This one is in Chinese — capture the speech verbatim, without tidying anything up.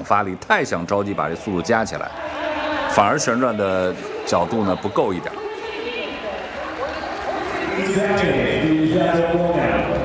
发力，太想着急把这速度加起来，反而旋转的角度呢不够一点。